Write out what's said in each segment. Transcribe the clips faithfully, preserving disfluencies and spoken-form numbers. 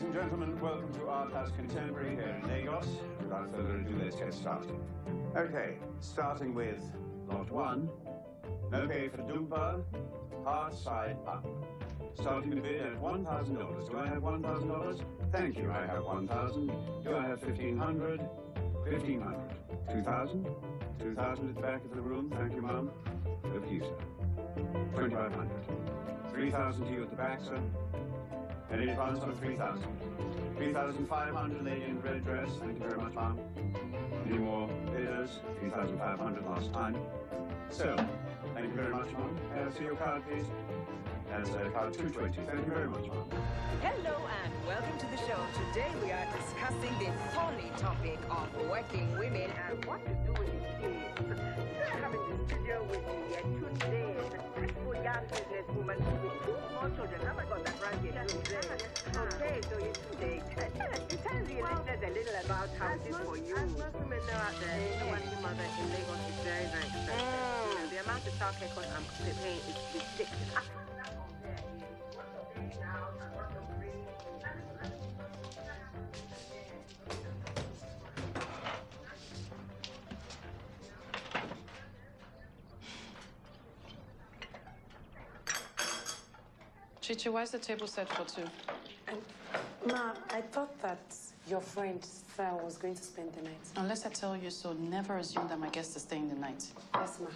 Ladies and gentlemen, welcome to Art House Contemporary here in Lagos. Without further ado, let's get started. Okay, starting with lot one. No pay for Dumpa, hard side up. Starting the bid at one thousand dollars. Do I have one thousand dollars? Thank you, I have one thousand dollars. Do I have fifteen hundred dollars? fifteen hundred dollars. two thousand dollars? two thousand dollars at the back of the room. Thank you, Mum. Over to you, sir. twenty-five hundred dollars. three thousand dollars to you at the back, sir. Any advance on three thousand dollars? three thousand five hundred dollars, lady in the red dress. Thank you very much, Mum. Any more bidders? three thousand five hundred dollars last time. So, thank you very much, Mum. May I see your card, please? That's uh, card two twenty. Thank you very much, Mum. Hello and welcome to the show. Today we are discussing the funny topic of working women and what to do with these kids. Today I have in the studio with me yet today is a beautiful young businesswoman with two small children. Have I got that right here? Okay, so you today tell, tell the listeners a little about how it is for you. As most women know out there, mm. working mother in Lagos is very, very expensive. Mm. You know, the amount of childcare costs I'm paying is ridiculous. Chichi, why is the table set for two? And, Ma, I thought that your friend Sal was going to spend the night. Unless I tell you so, never assume that my guest is staying the night. Yes, Ma.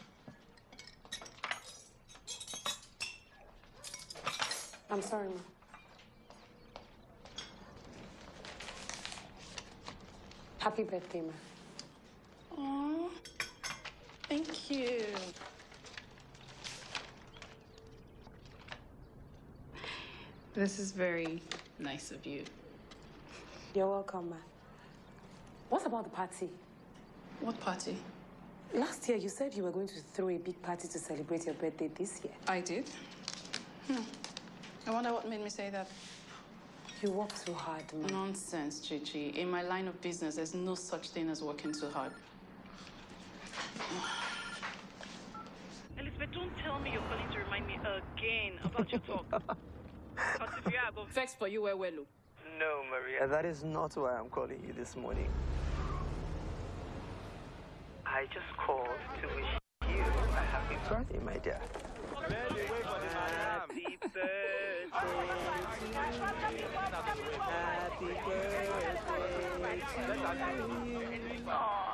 I'm sorry, Ma. Happy birthday, Ma. Aww, thank you. This is very nice of you. You're welcome, Ma. What about the party? What party? Last year, you said you were going to throw a big party to celebrate your birthday this year. I did? Hmm. I wonder what made me say that. You work too hard, Ma. Nonsense, Chichi. In my line of business, there's no such thing as working too hard. Elizabeth, don't tell me you're calling to remind me again about your talk. Vex for you, well, well. No, Maria, that is not why I'm calling you this morning. I just called to wish you a happy birthday, my dear. Happy birthday to you. Happy birthday to you.